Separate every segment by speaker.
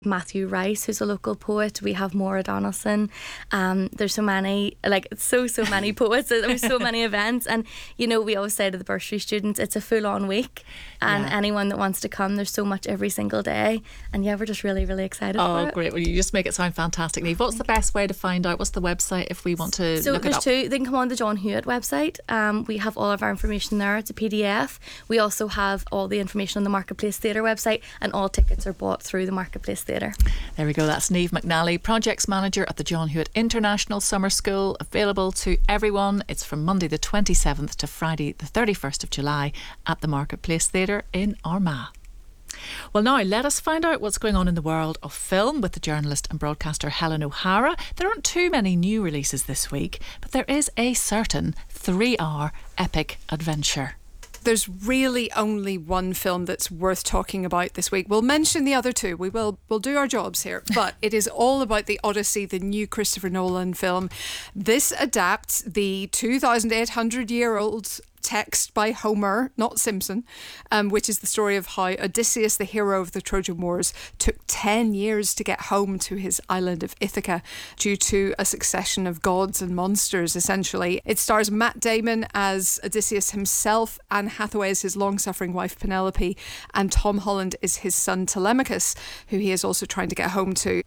Speaker 1: Matthew Rice, who's a local poet. We have Maura Donaldson. There's so many, so many poets. There's so many events. And, we always say to the bursary students, it's a full-on week. And anyone that wants to come, there's so much every single day. And we're just really, really excited for it.
Speaker 2: Oh, great. Well, you just make it sound fantastic, Niamh. What's the best way to find out? What's the website if we want to look it up?
Speaker 1: So there's two. They can come on the John Hewitt website. We have all of our information there. It's a PDF. We also have all the information on the Marketplace Theatre website, and all tickets are bought through the Marketplace Theatre.
Speaker 2: There we go. That's Niamh McNally, Projects Manager at the John Hewitt International Summer School. Available to everyone. It's from Monday the 27th to Friday the 31st of July at the Marketplace Theatre in Armagh. Well, now let us find out what's going on in the world of film with the journalist and broadcaster Helen O'Hara. There aren't too many new releases this week, but there is a certain 3-hour epic adventure.
Speaker 3: There's really only one film that's worth talking about this week. We'll mention the other two. We'll do our jobs here. But it is all about The Odyssey, the new Christopher Nolan film. This adapts the 2,800-year-old text by Homer, not Simpson, which is the story of how Odysseus, the hero of the Trojan Wars, took 10 years to get home to his island of Ithaca due to a succession of gods and monsters, essentially. It stars Matt Damon as Odysseus himself, Anne Hathaway as his long-suffering wife Penelope, and Tom Holland is his son Telemachus, who he is also trying to get home to.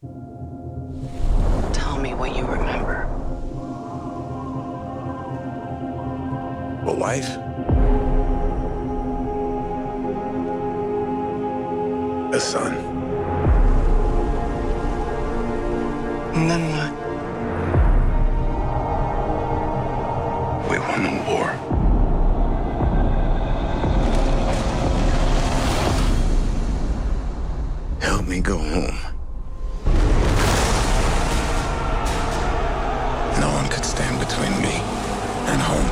Speaker 4: Tell me what you remember.
Speaker 5: A wife? A son?
Speaker 4: And then what?
Speaker 5: We won the war. Help me go home. No one could stand between me and home.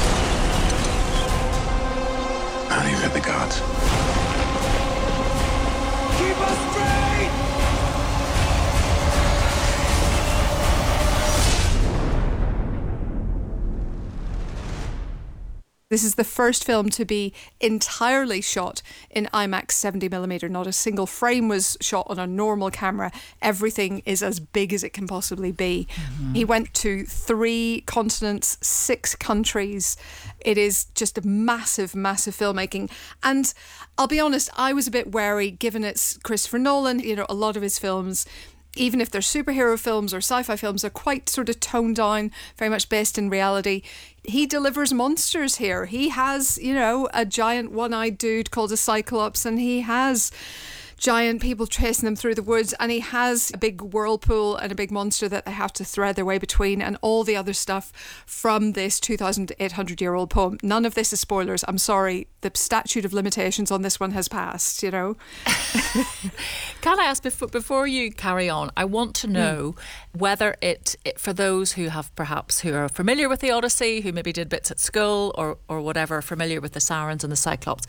Speaker 5: Not even the gods.
Speaker 4: Keep us free!
Speaker 3: This is the first film to be entirely shot in IMAX 70mm. Not a single frame was shot on a normal camera. Everything is as big as it can possibly be. Mm-hmm. He went to 3 continents, 6 countries. It is just a massive, massive filmmaking. And I'll be honest, I was a bit wary, given it's Christopher Nolan. A lot of his films, even if they're superhero films or sci-fi films, are quite sort of toned down, very much based in reality. He delivers monsters here. He has, a giant one-eyed dude called a Cyclops, and he has giant people chasing them through the woods, and he has a big whirlpool and a big monster that they have to thread their way between, and all the other stuff from this 2,800-year-old poem. None of this is spoilers. I'm sorry. The statute of limitations on this one has passed, Can
Speaker 2: I ask, before you carry on, I want to know whether it, for those who are familiar with the Odyssey, who maybe did bits at school or whatever, familiar with the Sirens and the Cyclops,